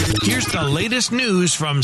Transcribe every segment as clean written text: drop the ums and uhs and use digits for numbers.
Here's the latest news from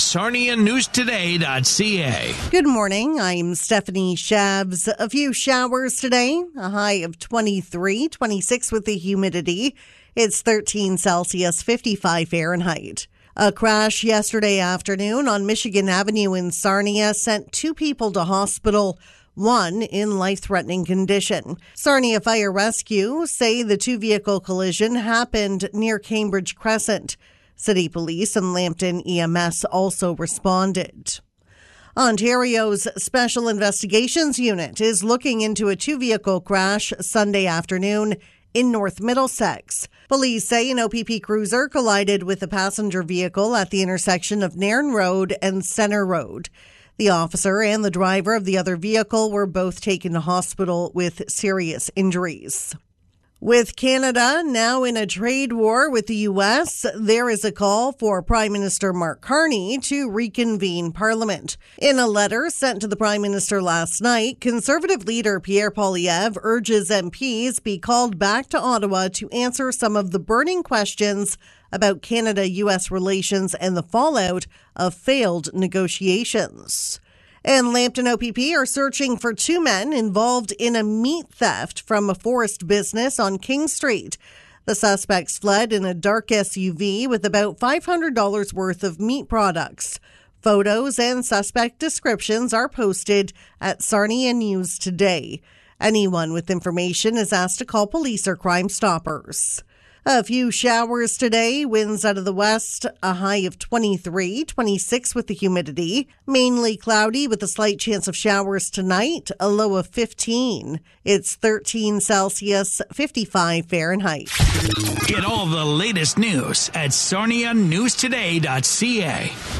SarniaNewsToday.ca. Good morning. I'm Stephanie Shabs. A few showers today, a high of 23, 26 with the humidity. It's 13 Celsius, 55 Fahrenheit. A crash yesterday afternoon on Michigan Avenue in Sarnia sent 2 people to hospital, one in life-threatening condition. Sarnia Fire Rescue say the 2-vehicle collision happened near Cambridge Crescent. City Police and Lambton EMS also responded. Ontario's Special Investigations Unit is looking into a 2-vehicle crash Sunday afternoon in North Middlesex. Police say an OPP cruiser collided with a passenger vehicle at the intersection of Nairn Road and Centre Road. The officer and the driver of the other vehicle were both taken to hospital with serious injuries. With Canada now in a trade war with the U.S., there is a call for Prime Minister Mark Carney to reconvene Parliament. In a letter sent to the Prime Minister last night, Conservative leader Pierre Poilievre urges MPs be called back to Ottawa to answer some of the burning questions about Canada-U.S. relations and the fallout of failed negotiations. And Lambton OPP are searching for 2 men involved in a meat theft from a forest business on King Street. The suspects fled in a dark SUV with about $500 worth of meat products. Photos and suspect descriptions are posted at Sarnia News Today. Anyone with information is asked to call police or Crime Stoppers. A few showers today, winds out of the west, a high of 23, 26 with the humidity. Mainly cloudy with a slight chance of showers tonight, a low of 15. It's 13 Celsius, 55 Fahrenheit. Get all the latest news at SarniaNewsToday.ca.